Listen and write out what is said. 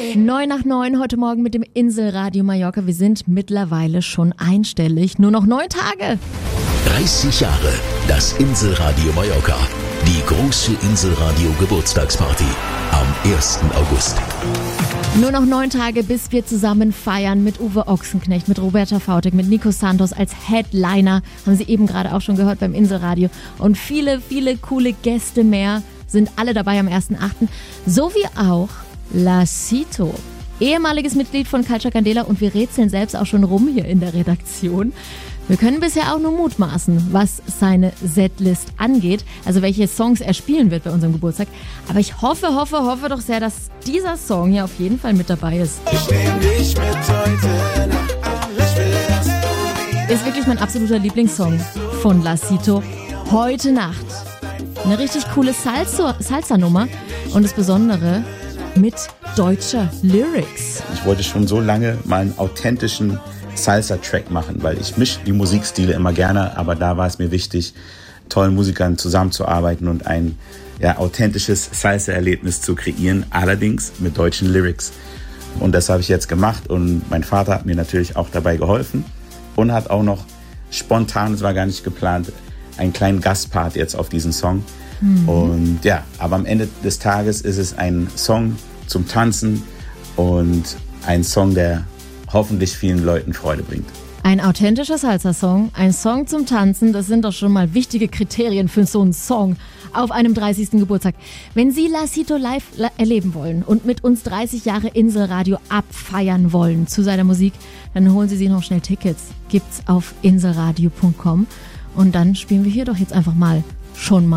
9:09 heute Morgen mit dem Inselradio Mallorca. Wir sind mittlerweile schon einstellig. Nur noch 9 Tage. 30 Jahre das Inselradio Mallorca. Die große Inselradio Geburtstagsparty am 1. August. Nur noch 9 Tage, bis wir zusammen feiern mit Uwe Ochsenknecht, mit Roberta Fautek, mit Nico Santos als Headliner. Haben Sie eben gerade auch schon gehört beim Inselradio. Und viele, viele coole Gäste mehr sind alle dabei am 1.8. So wie auch Lacito, ehemaliges Mitglied von Culture Candela, und wir rätseln selbst auch schon rum hier in der Redaktion. Wir können bisher auch nur mutmaßen, was seine Setlist angeht, also welche Songs er spielen wird bei unserem Geburtstag. Aber ich hoffe doch sehr, dass dieser Song hier auf jeden Fall mit dabei ist. Ist wirklich mein absoluter Lieblingssong von Lacito. Heute Nacht. Eine richtig coole Salsa-Nummer und das Besondere mit deutscher Lyrics. Ich wollte schon so lange mal einen authentischen Salsa-Track machen, weil ich mische die Musikstile immer gerne, aber da war es mir wichtig, tollen Musikern zusammenzuarbeiten und ein authentisches Salsa-Erlebnis zu kreieren, allerdings mit deutschen Lyrics. Und das habe ich jetzt gemacht und mein Vater hat mir natürlich auch dabei geholfen und hat auch noch spontan, es war gar nicht geplant, einen kleinen Gastpart jetzt auf diesen Song. Und ja, aber am Ende des Tages ist es ein Song zum Tanzen und ein Song, der hoffentlich vielen Leuten Freude bringt. Ein authentischer Salsa-Song, ein Song zum Tanzen, das sind doch schon mal wichtige Kriterien für so einen Song auf einem 30. Geburtstag. Wenn Sie Lacito live erleben wollen und mit uns 30 Jahre Inselradio abfeiern wollen zu seiner Musik, dann holen Sie sich noch schnell Tickets. Gibt's auf inselradio.com und dann spielen wir hier doch jetzt einfach mal schon mal